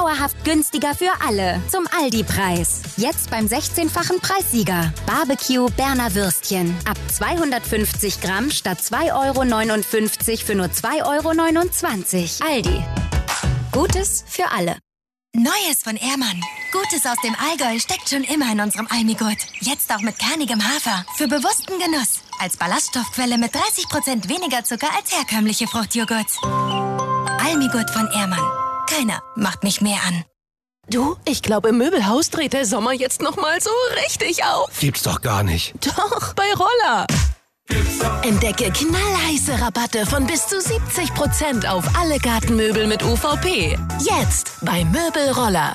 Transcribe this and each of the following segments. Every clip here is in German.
dauerhaft günstiger für alle. Zum Aldi-Preis. Jetzt beim 16-fachen Preissieger. Barbecue Berner Würstchen. Ab 250 Gramm statt 2,59 € für nur 2,29 €. Aldi. Gutes für alle. Neues von Ehrmann. Gutes aus dem Allgäu steckt schon immer in unserem Almigurt. Jetzt auch mit kernigem Hafer. Für bewussten Genuss. Als Ballaststoffquelle mit 30% weniger Zucker als herkömmliche Fruchtjoghurts. Almigurt von Ehrmann. Keiner macht mich mehr an. Du, ich glaube, im Möbelhaus dreht der Sommer jetzt noch mal so richtig auf. Gibt's doch gar nicht. Doch, bei Roller. Entdecke knallheiße Rabatte von bis zu 70% auf alle Gartenmöbel mit UVP. Jetzt bei Möbelroller.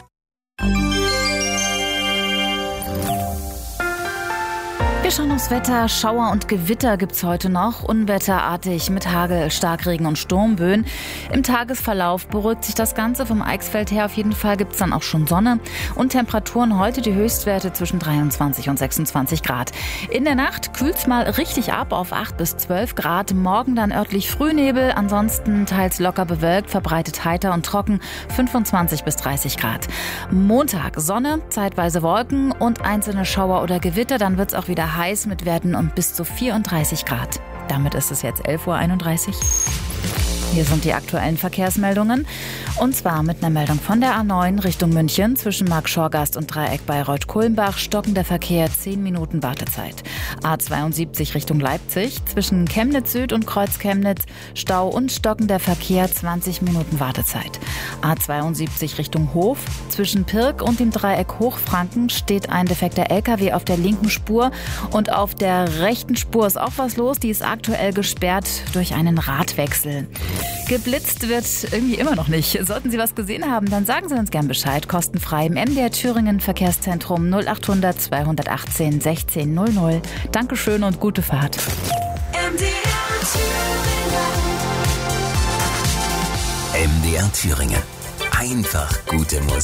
Wir schauen aufs Wetter. Schauer und Gewitter gibt's heute noch. Unwetterartig mit Hagel, Starkregen und Sturmböen. Im Tagesverlauf beruhigt sich das Ganze. Vom Eichsfeld her auf jeden Fall gibt's dann auch schon Sonne. Und Temperaturen heute die Höchstwerte zwischen 23 und 26 Grad. In der Nacht kühlt's mal richtig ab auf 8 bis 12 Grad. Morgen dann örtlich Frühnebel. Ansonsten teils locker bewölkt, verbreitet heiter und trocken. 25 bis 30 Grad. Montag Sonne, zeitweise Wolken und einzelne Schauer oder Gewitter. Dann wird's auch wieder heiß mit Werten um bis zu 34 Grad. Damit ist es jetzt 11:31 Uhr. Hier sind die aktuellen Verkehrsmeldungen. Und zwar mit einer Meldung von der A9 Richtung München zwischen Marktschorgast und Dreieck Bayreuth-Kulmbach. Stockender Verkehr, 10 Minuten Wartezeit. A72 Richtung Leipzig zwischen Chemnitz Süd und Kreuz Chemnitz. Stau und stockender Verkehr, 20 Minuten Wartezeit. A72 Richtung Hof zwischen Pirk und dem Dreieck Hochfranken steht ein defekter LKW auf der linken Spur. Und auf der rechten Spur ist auch was los. Die ist aktuell gesperrt durch einen Radwechsel. Geblitzt wird irgendwie immer noch nicht. Sollten Sie was gesehen haben, dann sagen Sie uns gern Bescheid. Kostenfrei im MDR Thüringen Verkehrszentrum 0800 218 16 00. Dankeschön und gute Fahrt. MDR Thüringen. Einfach gute Musik.